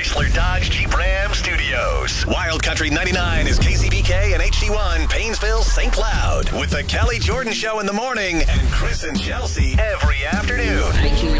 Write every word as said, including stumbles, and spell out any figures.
Chrysler Dodge Jeep Ram Studios. Wild Country ninety-nine is K C B K and H D one, Painesville, Saint Cloud. With the Kelly Jordan Show in the morning and Chris and Chelsea every afternoon. Making